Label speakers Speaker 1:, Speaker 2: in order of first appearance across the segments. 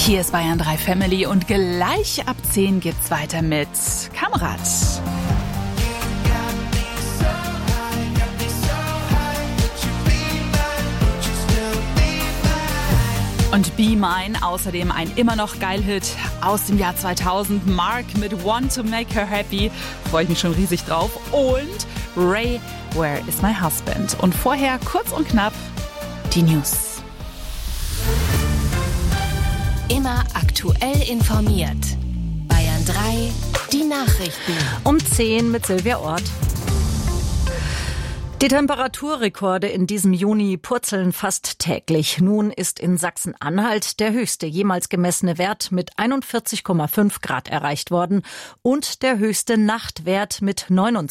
Speaker 1: Hier ist Bayern 3 Family und gleich ab 10 geht's weiter mit Kamerad. Und Be Mine, außerdem ein immer noch Geil-Hit aus dem Jahr 2000. Mark mit Want to Make Her Happy, freue ich mich schon riesig drauf. Und Ray, Where is My Husband? Und vorher kurz und knapp die News.
Speaker 2: Immer aktuell informiert. Bayern 3, die Nachrichten.
Speaker 3: Um 10 mit Silvia Ort. Die Temperaturrekorde in diesem Juni purzeln fast täglich. Nun ist in Sachsen-Anhalt der höchste jemals gemessene Wert mit 41,5 Grad erreicht worden und der höchste Nachtwert mit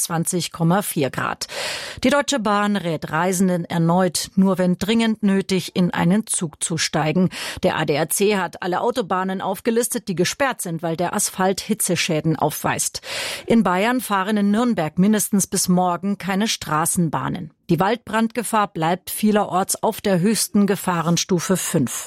Speaker 3: 29,4 Grad. Die Deutsche Bahn rät Reisenden erneut, nur wenn dringend nötig, in einen Zug zu steigen. Der ADAC hat alle Autobahnen aufgelistet, die gesperrt sind, weil der Asphalt Hitzeschäden aufweist. In Bayern fahren in Nürnberg mindestens bis morgen keine Straßenbahnen. Die Waldbrandgefahr bleibt vielerorts auf der höchsten Gefahrenstufe 5.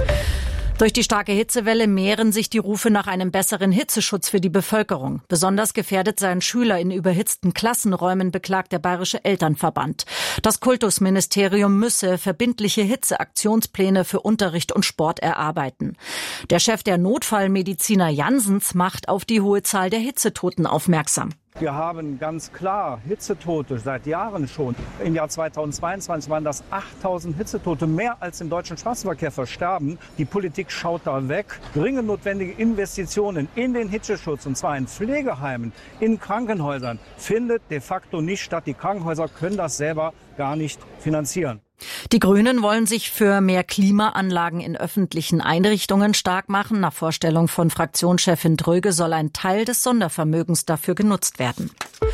Speaker 3: Durch die starke Hitzewelle mehren sich die Rufe nach einem besseren Hitzeschutz für die Bevölkerung. Besonders gefährdet seien Schüler in überhitzten Klassenräumen, beklagt der Bayerische Elternverband. Das Kultusministerium müsse verbindliche Hitzeaktionspläne für Unterricht und Sport erarbeiten. Der Chef der Notfallmediziner Janssens macht auf die hohe Zahl der Hitzetoten aufmerksam.
Speaker 4: Wir haben ganz klar Hitzetote seit Jahren schon. Im Jahr 2022 waren das 8000 Hitzetote, mehr als im deutschen Straßenverkehr versterben. Die Politik schaut da weg. Dringend notwendige Investitionen in den Hitzeschutz, und zwar in Pflegeheimen, in Krankenhäusern, findet de facto nicht statt. Die Krankenhäuser können das selber gar nicht finanzieren.
Speaker 3: Die Grünen wollen sich für mehr Klimaanlagen in öffentlichen Einrichtungen stark machen. Nach Vorstellung von Fraktionschefin Dröge soll ein Teil des Sondervermögens dafür genutzt werden.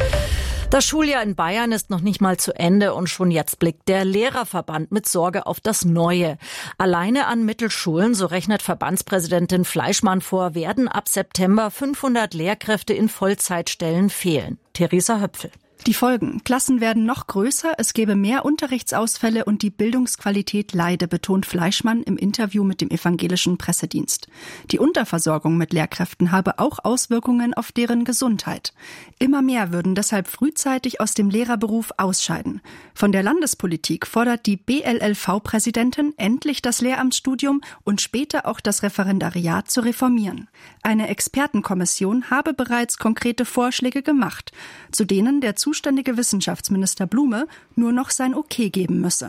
Speaker 3: Das Schuljahr in Bayern ist noch nicht mal zu Ende und schon jetzt blickt der Lehrerverband mit Sorge auf das Neue. Alleine an Mittelschulen, so rechnet Verbandspräsidentin Fleischmann vor, werden ab September 500 Lehrkräfte in Vollzeitstellen fehlen. Theresa Höpfel.
Speaker 5: Die Folgen: Klassen werden noch größer, es gäbe mehr Unterrichtsausfälle und die Bildungsqualität leide, betont Fleischmann im Interview mit dem evangelischen Pressedienst. Die Unterversorgung mit Lehrkräften habe auch Auswirkungen auf deren Gesundheit. Immer mehr würden deshalb frühzeitig aus dem Lehrerberuf ausscheiden. Von der Landespolitik fordert die BLLV-Präsidentin, endlich das Lehramtsstudium und später auch das Referendariat zu reformieren. Eine Expertenkommission habe bereits konkrete Vorschläge gemacht, zu denen der zuständige Wissenschaftsminister Blume nur noch sein Okay geben müsse.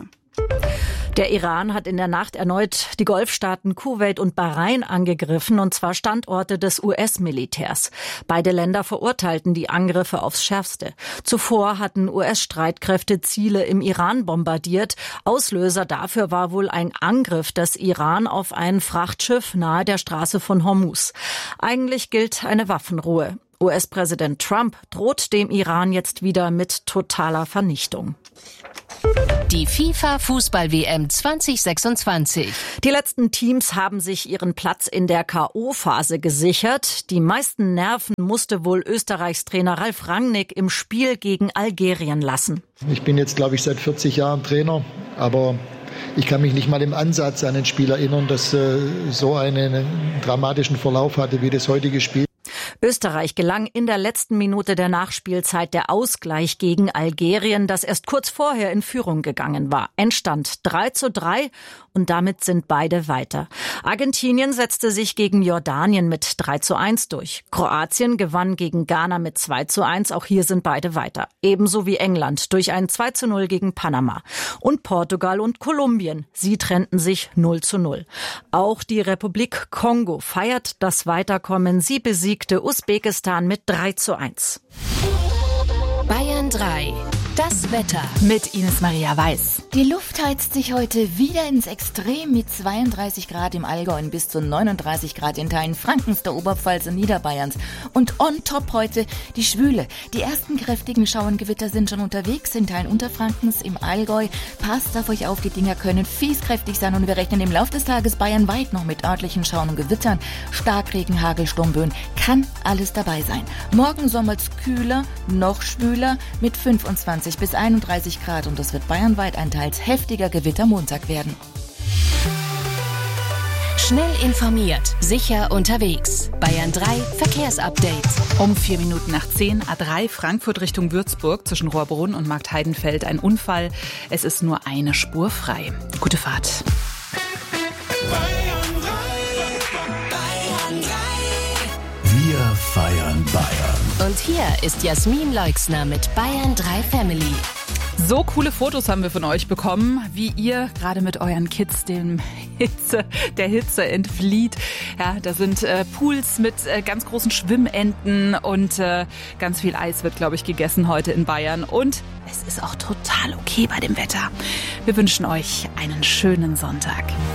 Speaker 3: Der Iran hat in der Nacht erneut die Golfstaaten Kuwait und Bahrain angegriffen, und zwar Standorte des US-Militärs. Beide Länder verurteilten die Angriffe aufs Schärfste. Zuvor hatten US-Streitkräfte Ziele im Iran bombardiert. Auslöser dafür war wohl ein Angriff des Iran auf ein Frachtschiff nahe der Straße von Hormuz. Eigentlich gilt eine Waffenruhe. US-Präsident Trump droht dem Iran jetzt wieder mit totaler Vernichtung.
Speaker 2: Die FIFA-Fußball-WM 2026.
Speaker 3: Die letzten Teams haben sich ihren Platz in der K.O.-Phase gesichert. Die meisten Nerven musste wohl Österreichs Trainer Ralf Rangnick im Spiel gegen Algerien lassen.
Speaker 6: Ich bin jetzt, glaube ich, seit 40 Jahren Trainer, aber ich kann mich nicht mal im Ansatz an ein Spiel erinnern, das so einen dramatischen Verlauf hatte wie das heutige Spiel.
Speaker 3: Österreich gelang in der letzten Minute der Nachspielzeit der Ausgleich gegen Algerien, das erst kurz vorher in Führung gegangen war. Endstand 3:3 und damit sind beide weiter. Argentinien setzte sich gegen Jordanien mit 3:1 durch. Kroatien gewann gegen Ghana mit 2:1, auch hier sind beide weiter. Ebenso wie England durch ein 2:0 gegen Panama. Und Portugal und Kolumbien, sie trennten sich 0:0. Auch die Republik Kongo feiert das Weiterkommen. Sie besiegte Usbekistan mit 3:1.
Speaker 2: Bayern 3. Das Wetter.
Speaker 1: Mit Ines Maria Weiß.
Speaker 7: Die Luft heizt sich heute wieder ins Extrem mit 32 Grad im Allgäu und bis zu 39 Grad in Teilen Frankens, der Oberpfalz und Niederbayerns. Und on top heute die Schwüle. Die ersten kräftigen Schauengewitter sind schon unterwegs in Teilen Unterfrankens, im Allgäu. Passt auf euch auf, die Dinger können fieskräftig sein und wir rechnen im Laufe des Tages bayernweit noch mit örtlichen Schauen und Gewittern. Starkregen, Hagel, Sturmböen, kann alles dabei sein. Morgen soll's kühler, noch schwüler mit 25 bis 31 Grad und es wird bayernweit ein teils heftiger Gewittermontag werden.
Speaker 2: Schnell informiert, sicher unterwegs. Bayern 3 Verkehrsupdate.
Speaker 1: Um 4 Minuten nach 10, A3 Frankfurt Richtung Würzburg zwischen Rohrbrunn und Marktheidenfeld ein Unfall. Es ist nur eine Spur frei. Gute Fahrt.
Speaker 8: Wir feiern Bayern.
Speaker 2: Und hier ist Jasmin Leixner mit Bayern 3 Family.
Speaker 1: So coole Fotos haben wir von euch bekommen, wie ihr gerade mit euren Kids der Hitze entflieht. Ja, da sind Pools mit ganz großen Schwimmenten und ganz viel Eis wird, glaube ich, gegessen heute in Bayern. Und es ist auch total okay bei dem Wetter. Wir wünschen euch einen schönen Sonntag.